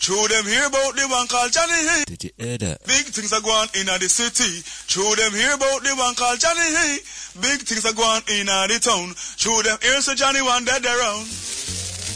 Show them hear about the one called Johnny. Did you hear that? Big things are going in the city. Show them hear about the one called Johnny. Big things are going in the town. Show them here's a Johnny one dead around.